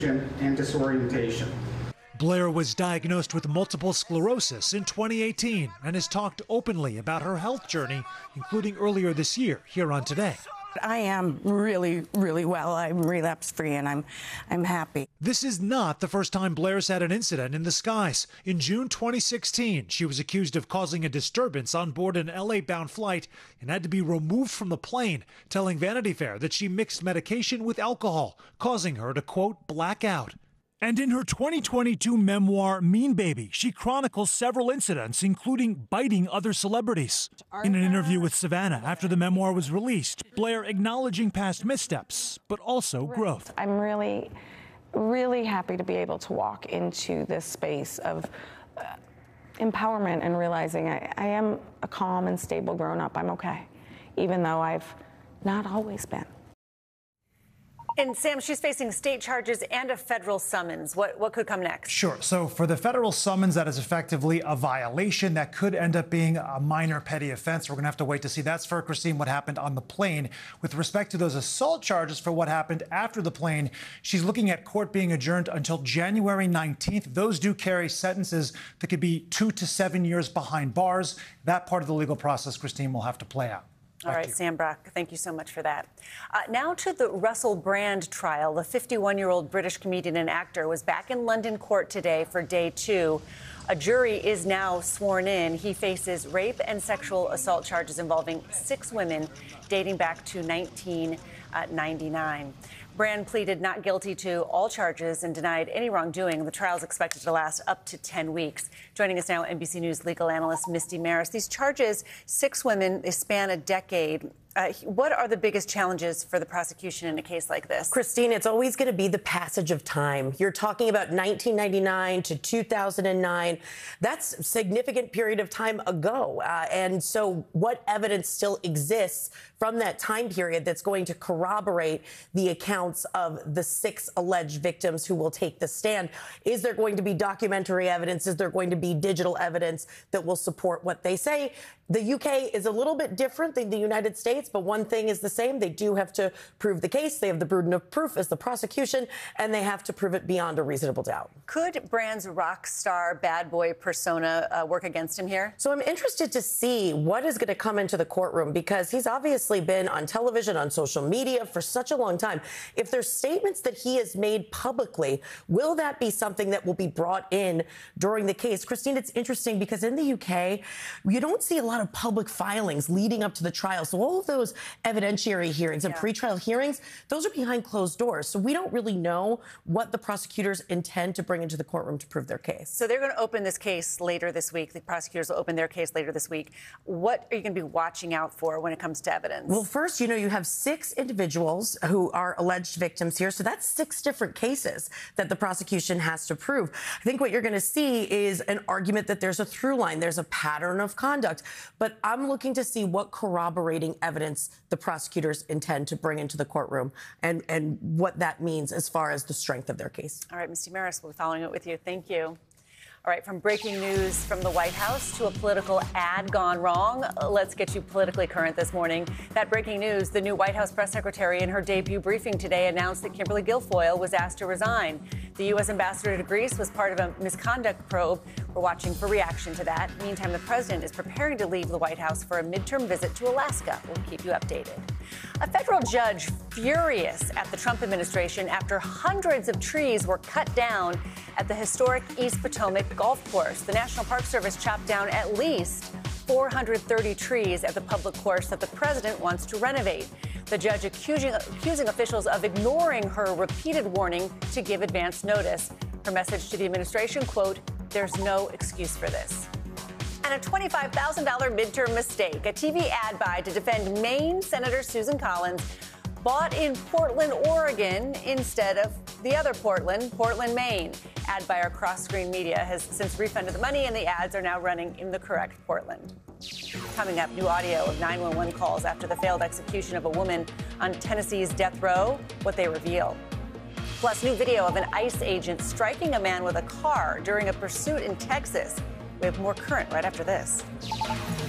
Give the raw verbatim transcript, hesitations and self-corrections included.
and disorientation. Blair was diagnosed with multiple sclerosis in twenty eighteen and has talked openly about her health journey, including earlier this year here on Today. I am really, really well. I'm relapse-free, and I'm, I'm happy. This is not the first time Blair's had an incident in the skies. In June twenty sixteen, she was accused of causing a disturbance on board an L A-bound flight and had to be removed from the plane, telling Vanity Fair that she mixed medication with alcohol, causing her to, quote, black out. And in her twenty twenty-two memoir, Mean Baby, she chronicles several incidents, including biting other celebrities. In an interview with Savannah after the memoir was released, Blair acknowledging past missteps, but also growth. I'm really, really happy to be able to walk into this space of uh, empowerment and realizing I, I am a calm and stable grown-up. I'm okay, even though I've not always been. And Sam, she's facing state charges and a federal summons. What what could come next? Sure. So for the federal summons, that is effectively a violation that could end up being a minor petty offense. We're going to have to wait to see. That's for Christine, what happened on the plane. With respect to those assault charges for what happened after the plane, she's looking at court being adjourned until January nineteenth. Those do carry sentences that could be two to seven years behind bars. That part of the legal process, Christine, will have to play out. All right, Sam Brock, thank you so much for that. Uh, now to the Russell Brand trial. The fifty-one-year-old British comedian and actor was back in London court today for day two. A jury is now sworn in. He faces rape and sexual assault charges involving six women dating back to nineteen ninety-nine. Brand pleaded not guilty to all charges and denied any wrongdoing. The trial is expected to last up to ten weeks. Joining us now, N B C News legal analyst Misty Maris. These charges, six women, they span a decade. Uh, what are the biggest challenges for the prosecution in a case like this? Christine, it's always going to be the passage of time. You're talking about nineteen ninety-nine to two thousand nine. That's a significant period of time ago. Uh, and so what evidence still exists from that time period that's going to corroborate the accounts of the six alleged victims who will take the stand? Is there going to be documentary evidence? Is there going to be digital evidence that will support what they say? The U K is a little bit different than the United States, but one thing is the same. They do have to prove the case. They have the burden of proof as the prosecution, and they have to prove it beyond a reasonable doubt. Could Brand's rock star bad boy persona uh, work against him here? So I'm interested to see what is going to come into the courtroom, because he's obviously been on television, on social media for such a long time. If there's statements that he has made publicly, will that be something that will be brought in during the case? Christine, it's interesting because in the U K, you don't see a lot of public filings leading up to the trial. So all of those evidentiary hearings and yeah. pretrial hearings, those are behind closed doors. So we don't really know what the prosecutors intend to bring into the courtroom to prove their case. So they're going to open this case later this week. The prosecutors will open their case later this week. What are you going to be watching out for when it comes to evidence? Well, first, you know, you have six individuals who are alleged victims here. So that's six different cases that the prosecution has to prove. I think what you're going to see is an argument that there's a through line. There's a pattern of conduct. But I'm looking to see what corroborating evidence the prosecutors intend to bring into the courtroom and, and what that means as far as the strength of their case. All right, Misty Maris, we'll be following it with you. Thank you. All right, from breaking news from the White House to a political ad gone wrong, let's get you politically current this morning. That breaking news, the new White House press secretary in her debut briefing today announced that Kimberly Guilfoyle was asked to resign. The U S ambassador to Greece was part of a misconduct probe. We're watching for reaction to that. Meantime, the president is preparing to leave the White House for a midterm visit to Alaska. We'll keep you updated. A federal judge furious at the Trump administration after hundreds of trees were cut down at the historic East Potomac golf course. The National Park Service chopped down at least four hundred thirty trees at the public course that the president wants to renovate. The judge accusing, accusing officials of ignoring her repeated warning to give advance notice. Her message to the administration, quote, "There's no excuse for this." And a twenty-five thousand dollars midterm mistake. A T V ad buy to defend Maine Senator Susan Collins bought in Portland, Oregon, instead of the other Portland, Portland, Maine. Ad buyer Cross Screen Media has since refunded the money, and the ads are now running in the correct Portland. Coming up, new audio of nine one one calls after the failed execution of a woman on Tennessee's death row, what they reveal. Plus, new video of an ICE agent striking a man with a car during a pursuit in Texas. We have more current right after this.